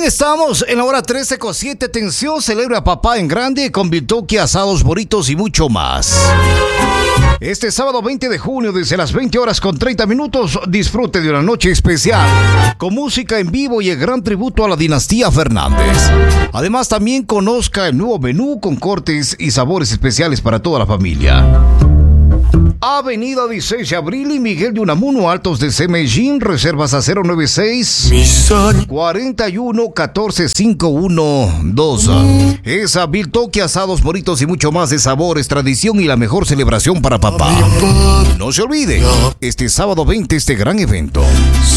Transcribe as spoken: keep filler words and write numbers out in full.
estamos en la hora trece con siete. Atención, celebra a papá en grande con biltoki, asados, burritos y mucho más. Este sábado veinte de junio, desde las veinte horas con treinta minutos, disfrute de una noche especial con música en vivo y el gran tributo a la dinastía Fernández. Además, también conozca el nuevo menú con cortes y sabores especiales para toda la familia. Avenida dieciséis de abril y Miguel de Unamuno, Altos de C. Medellín. Reservas a cero nueve seis, cuatro uno, uno cuatro, cinco uno dos. Esa biltoki, asados, burritos y mucho más de sabores, tradición y la mejor celebración para papá. No se olvide, este sábado veinte, este gran evento.